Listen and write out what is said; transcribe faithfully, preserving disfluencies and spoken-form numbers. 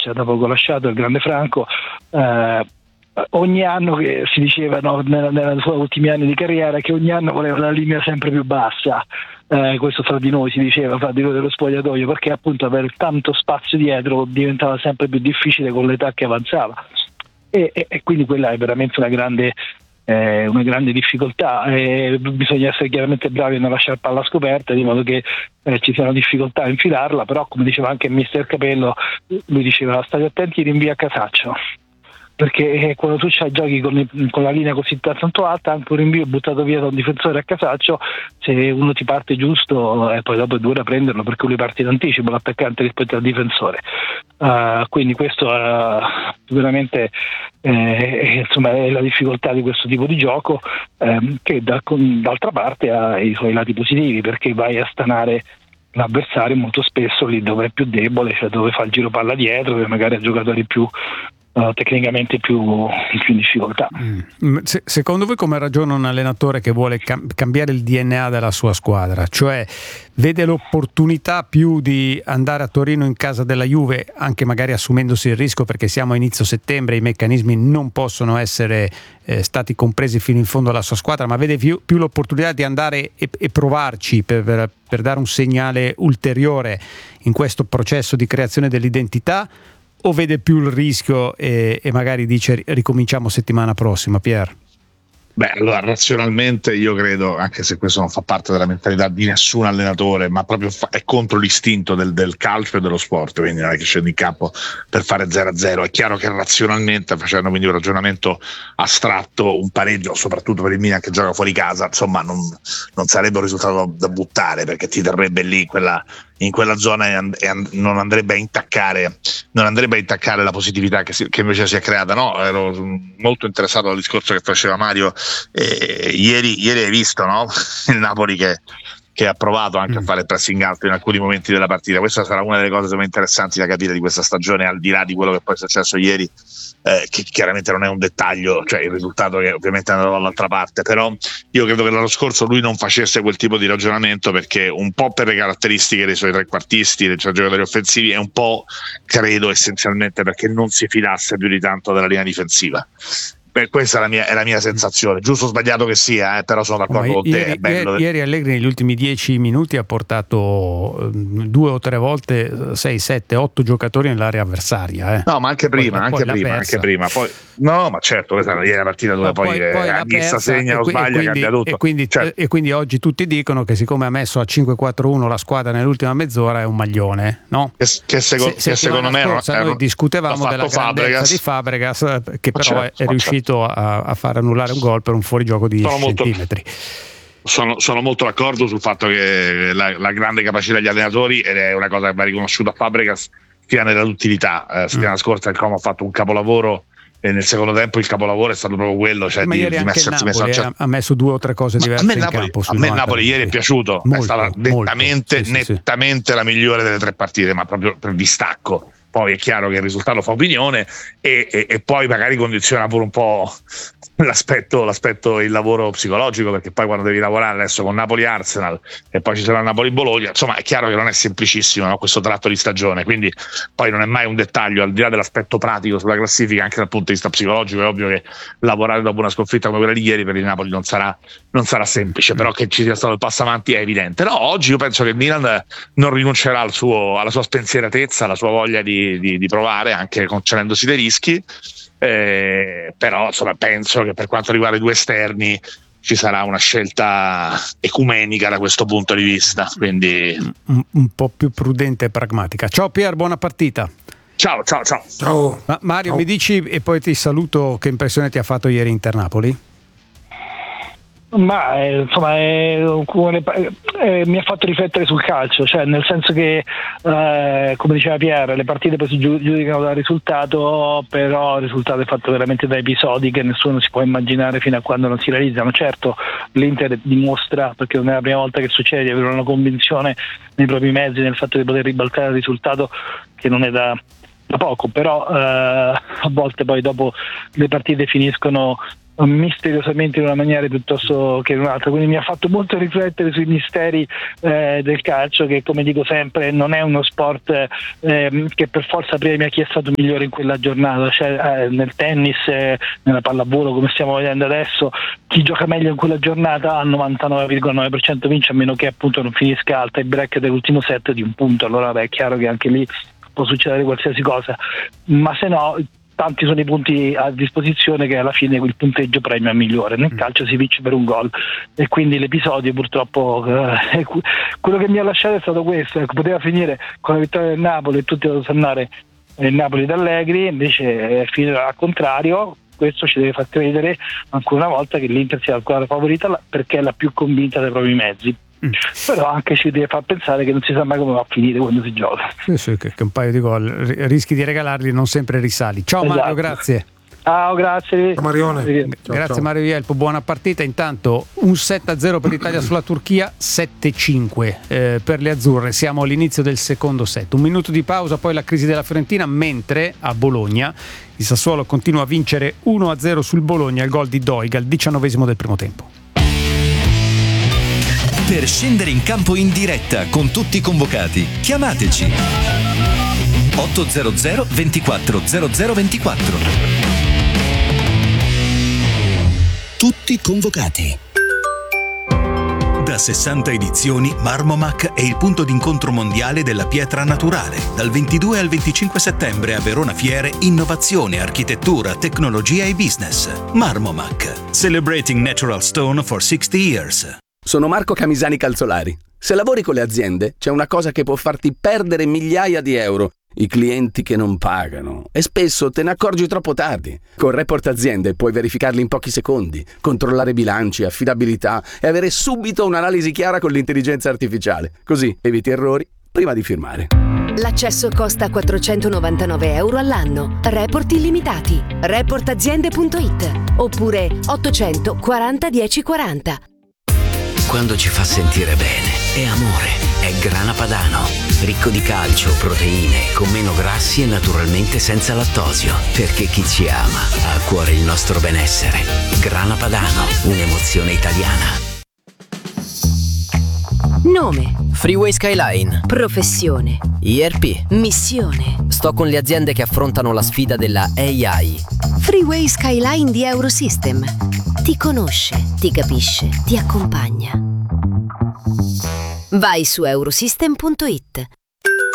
Brescia, da poco lasciato, il grande Franco. Eh, ogni anno, che si diceva, no, nella, nella sua ultimi anni di carriera, che ogni anno voleva la linea sempre più bassa. Eh, questo fra di noi si diceva, fra di noi dello spogliatoio, perché appunto avere tanto spazio dietro diventava sempre più difficile con l'età che avanzava, e, e, e quindi quella è veramente una grande eh, una grande difficoltà. Eh, bisogna essere chiaramente bravi a non lasciare palla scoperta, di modo che eh, ci siano difficoltà a infilarla, però come diceva anche il mister Capello, lui diceva state attenti ai rinvii a casaccio, perché quando tu c'hai giochi con, con la linea così tanto alta, anche un rinvio buttato via da un difensore a casaccio, se uno ti parte giusto e eh, poi dopo è dura prenderlo, perché lui parte in anticipo l'attaccante rispetto al difensore. Uh, quindi questo uh, veramente eh, insomma è la difficoltà di questo tipo di gioco, ehm, che da, con, d'altra parte ha i suoi lati positivi, perché vai a stanare l'avversario molto spesso lì dove è più debole, cioè dove fa il giro palla dietro, dove magari ha giocatori più Uh, tecnicamente più, più in difficoltà. Mm. Se, secondo voi come ragiona un allenatore che vuole cam- cambiare il D N A della sua squadra? Cioè vede l'opportunità più di andare a Torino in casa della Juve, anche magari assumendosi il rischio, perché siamo a inizio settembre, i meccanismi non possono essere eh, stati compresi fino in fondo alla sua squadra, ma vede più, più l'opportunità di andare e, e provarci per, per, per dare un segnale ulteriore in questo processo di creazione dell'identità, o vede più il rischio e, e magari dice ricominciamo settimana prossima, Pier? Beh, allora razionalmente io credo, anche se questo non fa parte della mentalità di nessun allenatore, ma proprio fa- è contro l'istinto del, del calcio e dello sport, quindi non è che scendi in campo per fare zero a zero. È chiaro che razionalmente, facendo quindi un ragionamento astratto, un pareggio, soprattutto per il Milan che gioca fuori casa, insomma non, non sarebbe un risultato da buttare, perché ti terrebbe lì in quella, in quella zona e, and- e and- non andrebbe a intaccare non andrebbe a intaccare la positività che, si- che invece si è creata. No, ero molto interessato al discorso che faceva Mario. Eh, ieri, ieri hai visto, no? Il Napoli che, che ha provato anche mm. a fare il pressing alto in alcuni momenti della partita. Questa sarà una delle cose interessanti da capire di questa stagione, al di là di quello che poi è successo ieri, eh, che chiaramente non è un dettaglio, cioè il risultato che ovviamente è andato dall'altra parte, però io credo che l'anno scorso lui non facesse quel tipo di ragionamento, perché un po' per le caratteristiche dei suoi trequartisti, dei suoi giocatori offensivi, e un po' credo essenzialmente perché non si fidasse più di tanto della linea difensiva. Beh, questa è la mia, è la mia sensazione, giusto o sbagliato che sia, eh, però sono d'accordo con ieri, te. È bello. Ieri, ieri Allegri negli ultimi dieci minuti ha portato due o tre volte sei, sette, otto giocatori nell'area avversaria. Eh. No, ma anche prima, poi, anche poi prima, anche prima. Poi, no, ma certo, questa è la partita dove no, poi, poi, poi a vista segna o sbaglia, cambia tutto. E quindi, certo. e quindi oggi tutti dicono che siccome ha messo a cinque quattro uno la squadra nell'ultima mezz'ora è un maglione, no? Che, che, seco- se, che secondo me scorsa era, noi discutevamo della grandezza di Fabregas, che però certo, è riuscito certo. a, a fare annullare un gol per un fuorigioco di dieci centimetri. Sono, sono molto d'accordo sul fatto che la, la grande capacità degli allenatori, ed è una cosa che va riconosciuta a Fabregas, stia nella duttilità. Eh, settimana mm. scorsa il Como ha fatto un capolavoro e nel secondo tempo il capolavoro è stato proprio quello, cioè ma di, ieri di anche messersi, Napoli messo, eh, ha messo due o tre cose diverse a me in Napoli, campo. A me Napoli ieri è piaciuto, molto, è stata nettamente, molto, sì, nettamente sì. la migliore delle tre partite, ma proprio per distacco. Poi è chiaro che il risultato fa opinione e, e, e poi magari condiziona pure un po' l'aspetto, l'aspetto, il lavoro psicologico, perché poi quando devi lavorare adesso con Napoli-Arsenal e poi ci sarà Napoli-Bologna, insomma è chiaro che non è semplicissimo, no, questo tratto di stagione, quindi poi non è mai un dettaglio, al di là dell'aspetto pratico sulla classifica, anche dal punto di vista psicologico è ovvio che lavorare dopo una sconfitta come quella di ieri per il Napoli non sarà, non sarà semplice, però che ci sia stato il passo avanti è evidente. No, oggi io penso che il Milan non rinuncerà al suo, alla sua spensieratezza, alla sua voglia di Di, di provare, anche concedendosi dei rischi, eh, però insomma penso che per quanto riguarda i due esterni ci sarà una scelta ecumenica da questo punto di vista, quindi un, un po' più prudente e pragmatica. Ciao Pier, buona partita. Ciao, ciao, ciao. Ciao. Ma Mario, ciao. Mi dici, e poi ti saluto, che impressione ti ha fatto ieri Inter-Napoli? Ma eh, insomma eh, eh, mi ha fatto riflettere sul calcio, cioè nel senso che eh, come diceva Pierre, le partite poi si giudicano dal risultato, però il risultato è fatto veramente da episodi che nessuno si può immaginare fino a quando non si realizzano. Certo, l'Inter dimostra, perché non è la prima volta che succede, di avere una convinzione nei propri mezzi, nel fatto di poter ribaltare il risultato, che non è da da poco, però eh, a volte poi dopo le partite finiscono misteriosamente in una maniera piuttosto che in un'altra, quindi mi ha fatto molto riflettere sui misteri eh, del calcio, che come dico sempre non è uno sport eh, che per forza premia chi è stato migliore in quella giornata, cioè eh, nel tennis, eh, nella pallavolo come stiamo vedendo adesso, chi gioca meglio in quella giornata al novantanove virgola nove per cento vince, a meno che appunto non finisca al tie break dell'ultimo set di un punto. Allora beh, è chiaro che anche lì può succedere qualsiasi cosa, ma se no tanti sono i punti a disposizione che alla fine il punteggio premia migliore. Nel calcio si vince per un gol e quindi l'episodio purtroppo eh, quello che mi ha lasciato è stato questo, ecco, poteva finire con la vittoria del Napoli e tutti ad osannare il Napoli d'Allegri, invece è finito al contrario. Questo ci deve far credere ancora una volta che l'Inter sia la squadra favorita perché è la più convinta dei propri mezzi. Mm. Però anche ci deve far pensare che non si sa mai come va a finire quando si gioca. Sì, sì, che, che un paio di gol rischi di regalarli, non sempre risali. Ciao esatto. Mario, grazie. Ciao, grazie. Ciao Marione. Ciao, grazie ciao. Mario Ielpo, buona partita. Intanto un sette a zero per l'Italia sulla Turchia, sette a cinque eh, per le azzurre. Siamo all'inizio del secondo set. Un minuto di pausa, poi la crisi della Fiorentina, mentre a Bologna il Sassuolo continua a vincere uno a zero sul Bologna, il gol di Doig al diciannovesimo del primo tempo. Per scendere in campo in diretta con tutti i convocati, chiamateci ottocento ventiquattro zero zero ventiquattro. Tutti convocati. Da sessanta edizioni, Marmomac è il punto d'incontro mondiale della pietra naturale. Dal ventidue al venticinque settembre a Verona Fiere, innovazione, architettura, tecnologia e business. Marmomac, celebrating natural stone for sixty years. Sono Marco Camisani Calzolari. Se lavori con le aziende, c'è una cosa che può farti perdere migliaia di euro. I clienti che non pagano. E spesso te ne accorgi troppo tardi. Con Report Aziende puoi verificarli in pochi secondi, controllare bilanci, affidabilità e avere subito un'analisi chiara con l'intelligenza artificiale. Così eviti errori prima di firmare. L'accesso costa quattrocentonovantanove euro all'anno. Report illimitati. report aziende punto it oppure ottocento quaranta dieci quaranta. Quando ci fa sentire bene è amore, è Grana Padano, ricco di calcio, proteine, con meno grassi e naturalmente senza lattosio, perché chi ci ama ha a cuore il nostro benessere. Grana Padano, un'emozione italiana. Nome: Freeway Skyline. Professione: I R P. Missione: sto con le aziende che affrontano la sfida della A I. Freeway Skyline di Eurosystem. Ti conosce, ti capisce, ti accompagna. Vai su eurosystem punto it.